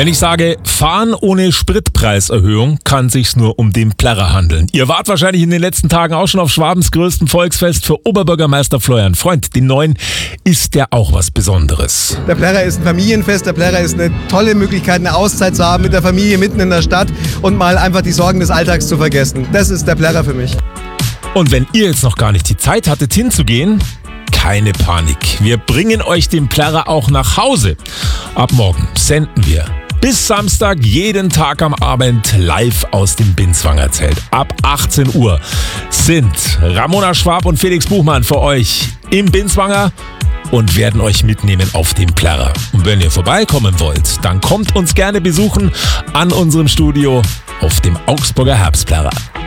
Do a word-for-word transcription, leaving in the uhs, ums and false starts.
Wenn ich sage, fahren ohne Spritpreiserhöhung, kann sich's nur um den Plärrer handeln. Ihr wart wahrscheinlich in den letzten Tagen auch schon auf Schwabens größtem Volksfest für Oberbürgermeister Florian Freund. Den neuen ist ja auch was Besonderes. Der Plärrer ist ein Familienfest, der Plärrer ist eine tolle Möglichkeit, eine Auszeit zu haben mit der Familie mitten in der Stadt und mal einfach die Sorgen des Alltags zu vergessen. Das ist der Plärrer für mich. Und wenn ihr jetzt noch gar nicht die Zeit hattet hinzugehen, keine Panik. Wir bringen euch den Plärrer auch nach Hause. Ab morgen senden wir bis Samstag jeden Tag am Abend live aus dem Binswanger Zelt. Ab achtzehn Uhr sind Ramona Schwab und Felix Buchmann für euch im Binswanger und werden euch mitnehmen auf den Plärrer. Und wenn ihr vorbeikommen wollt, dann kommt uns gerne besuchen an unserem Studio auf dem Augsburger Herbstplärrer.